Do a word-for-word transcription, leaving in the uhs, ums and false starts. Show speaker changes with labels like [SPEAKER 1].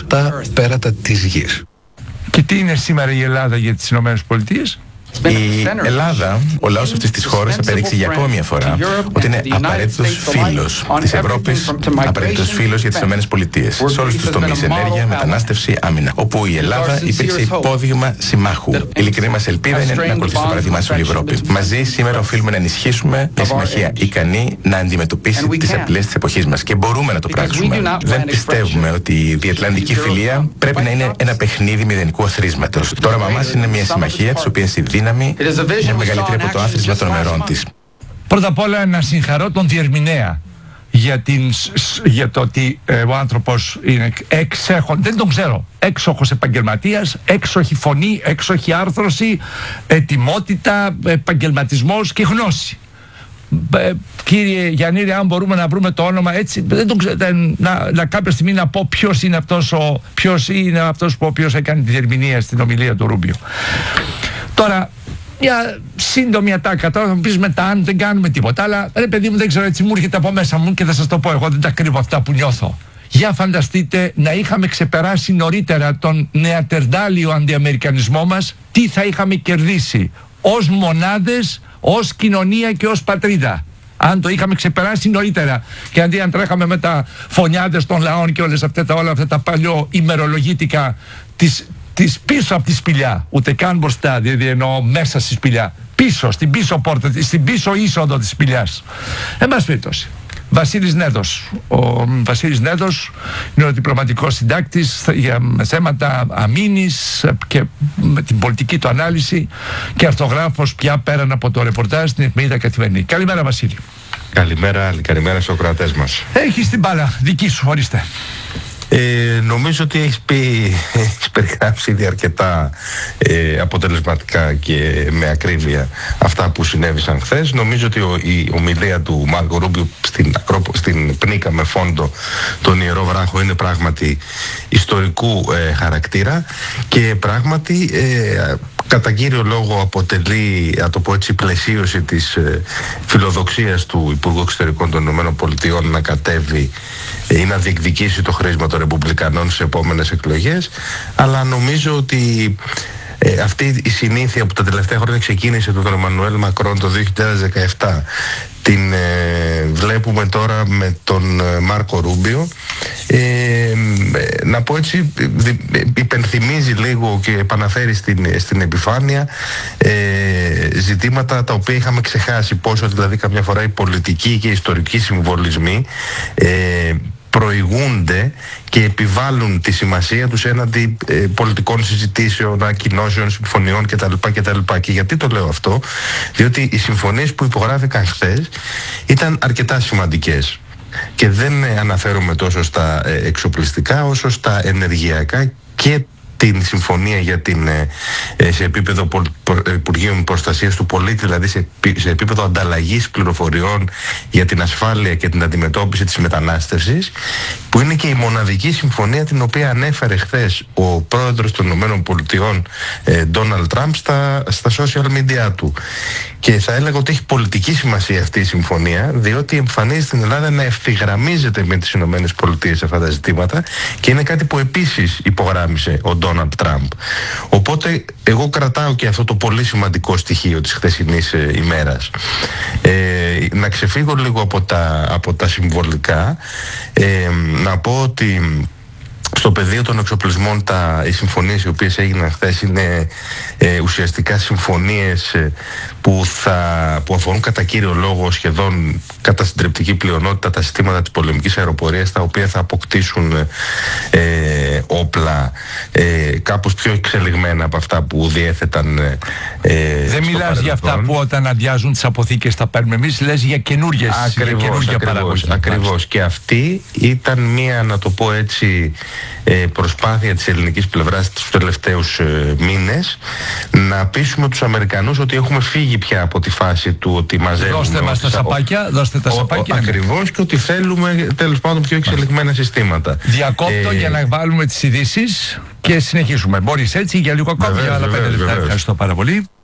[SPEAKER 1] τα πέρατα της γης.
[SPEAKER 2] Και τι είναι σήμερα η Ελλάδα για τις Ηνωμένες Πολιτείες?
[SPEAKER 3] Η Ελλάδα, ο λαός αυτής της χώρας απέδειξε για ακόμη μια φορά ότι είναι απαραίτητος φίλος της Ευρώπης, απαραίτητος φίλος για τις Ηνωμένες Πολιτείες σε όλους τους τομείς, ενέργεια, μετανάστευση, άμυνα, όπου η Ελλάδα υπήρξε υπόδειγμα συμμάχου. Η ειλικρινή μας ελπίδα είναι να ακολουθήσει το παράδειγμα σε όλη η Ευρώπη. Μαζί σήμερα οφείλουμε να ενισχύσουμε μια συμμαχία ικανή να αντιμετωπίσει τις απειλές της εποχής μας και μπορούμε να το πράξουμε. Δεν πιστεύουμε ότι η διατλαντική φιλία πρέπει να είναι ένα παιχνίδι μηδενικού αθροίσματος. Το όραμά μας είναι μια συμμαχία της οποίας η δύναμη είναι μεγαλύτερη από το άθροισμα των μερών της.
[SPEAKER 2] Πρώτα απ' όλα να συγχαρώ τον διερμηνέα για, την, για το ότι ε, ο άνθρωπος είναι εξέχον, δεν τον ξέρω, έξοχος επαγγελματίας, έξοχη φωνή, έξοχη άρθρωση, ετοιμότητα, επαγγελματισμός και γνώση. Ε, κύριε Γιαννήρη, αν μπορούμε να βρούμε το όνομα έτσι, δεν τον ξέρω, να, να κάποια στιγμή να πω ποιος είναι αυτός, ο, ποιος είναι αυτός που ο οποίος έκανε τη διερμηνία στην ομιλία του Ρούμπιο. Τώρα, μια σύντομη ατάκα. Τώρα θα μου πεις μετά αν δεν κάνουμε τίποτα. Αλλά ρε παιδί μου, δεν ξέρω, έτσι μου έρχεται από μέσα μου και θα σας το πω. Εγώ δεν τα κρύβω αυτά που νιώθω. Για φανταστείτε να είχαμε ξεπεράσει νωρίτερα τον νεατερντάλιο αντιαμερικανισμό μας, τι θα είχαμε κερδίσει ως μονάδες, ως κοινωνία και ως πατρίδα. Αν το είχαμε ξεπεράσει νωρίτερα και αντί αν τρέχαμε με τα φωνιάδες των λαών και όλες αυτά τα, όλα αυτά τα παλιό ημερολογήτικα της. Της πίσω από τη σπηλιά, ούτε καν μπροστά, δηλαδή εννοώ μέσα στη σπηλιά, πίσω, στην πίσω πόρτα, στην πίσω είσοδο της σπηλιάς. Εν πάση περιπτώσει, Βασίλης Νέδος. Ο Βασίλης Νέδος είναι ο διπλωματικός συντάκτης για θέματα αμήνης και με την πολιτική του ανάλυση και αρθογράφος πια πέραν από το ρεπορτάζ στην εφημερίδα Καθημερινή. Καλημέρα, Βασίλη.
[SPEAKER 4] Καλημέρα, καλημέρα στους ακροατές μας.
[SPEAKER 2] Έχεις την μπάλα, δική σου, ορίστε.
[SPEAKER 4] Ε, νομίζω ότι έχεις πει, έχεις περιγράψει ήδη αρκετά ε, αποτελεσματικά και με ακρίβεια αυτά που συνέβησαν χθες. Νομίζω ότι ο, η ομιλία του Μάρκο Ρούμπιο στην, στην Πνίκα με φόντο τον Ιερό Βράχο είναι πράγματι ιστορικού ε, χαρακτήρα και πράγματι ε, κατά κύριο λόγο αποτελεί, να το πω έτσι, πλαισίωση της ε, φιλοδοξίας του Υπουργού Εξωτερικών των ΗΠΑ να κατέβει ε, ή να διεκδικήσει το χρήσμα των Ρεπουμπλικανών στις επόμενες εκλογές, αλλά νομίζω ότι ε, αυτή η συνήθεια που τα τελευταία χρόνια ξεκίνησε τον Εμμανουέλ Μακρόν το δύο χιλιάδες δεκαεπτά την ε, βλέπουμε τώρα με τον ε, Μάρκο Ρούμπιο. Ε, ε, να πω έτσι, υπενθυμίζει λίγο και επαναφέρει στην, στην επιφάνεια ε, ζητήματα τα οποία είχαμε ξεχάσει, πόσο δηλαδή καμιά φορά οι πολιτικοί και οι ιστορικοί συμβολισμοί ε, προηγούνται και επιβάλλουν τη σημασία τους έναντι ε, πολιτικών συζητήσεων, ανακοινώσεων, συμφωνιών κτλ, κτλ. Και γιατί το λέω αυτό? Διότι οι συμφωνίες που υπογράφηκαν χθες ήταν αρκετά σημαντικές και δεν ε, αναφέρομαι τόσο στα ε, εξοπλιστικά όσο στα ενεργειακά και την συμφωνία για την, σε επίπεδο Υπουργείων Προστασίας του Πολίτη, δηλαδή σε, σε επίπεδο ανταλλαγής πληροφοριών για την ασφάλεια και την αντιμετώπιση της μετανάστευσης, που είναι και η μοναδική συμφωνία την οποία ανέφερε χθες ο πρόεδρος των ΗΠΑ Ντόναλντ Τραμπ στα, στα social media του. Και θα έλεγα ότι έχει πολιτική σημασία αυτή η συμφωνία, διότι εμφανίζει την Ελλάδα να ευθυγραμμίζεται με τις ΗΠΑ σε αυτά τα ζητήματα και είναι κάτι που επίσης υπογράμμισε ο Ντόναλντ Τραμπ. Οπότε εγώ κρατάω και αυτό το πολύ σημαντικό στοιχείο της χθεσινής ε, ημέρας. Ε, να ξεφύγω λίγο από τα, από τα συμβολικά, ε, να πω ότι στο πεδίο των εξοπλισμών τα, οι συμφωνίες οι οποίες έγιναν χθες είναι ε, ουσιαστικά συμφωνίες ε, που, θα, που αφορούν κατά κύριο λόγο σχεδόν κατά συντριπτική πλειονότητα τα συστήματα της πολεμικής αεροπορίας, τα οποία θα αποκτήσουν ε, όπλα ε, κάπως πιο εξελιγμένα από αυτά που διέθεταν ε,
[SPEAKER 2] δεν μιλάς παρελθόν. Για αυτά που όταν αδειάζουν τις αποθήκες τα παίρνουμε εμείς, λες για καινούργιες,
[SPEAKER 4] ακριβώς,
[SPEAKER 2] για καινούργια
[SPEAKER 4] ακριβώς, ακριβώς. Και αυτή ήταν μία, να το πω έτσι, προσπάθεια της ελληνικής πλευράς τους τελευταίους ε, μήνες να πείσουμε τους Αμερικανούς ότι έχουμε φύγει πια από τη φάση του ότι μαζεύουμε.
[SPEAKER 2] Δώστε μας τα σαπάκια, δώστε τα σαπάκια.
[SPEAKER 4] Ακριβώς, και ότι θέλουμε τέλος πάντων πιο εξελιγμένα συστήματα.
[SPEAKER 2] Διακόπτω ε, για να βάλουμε τις ειδήσεις και συνεχίσουμε. Μπορείς έτσι για λίγο ακόμη, για άλλα πέντε λεπτά. Ευχαριστώ πάρα πολύ.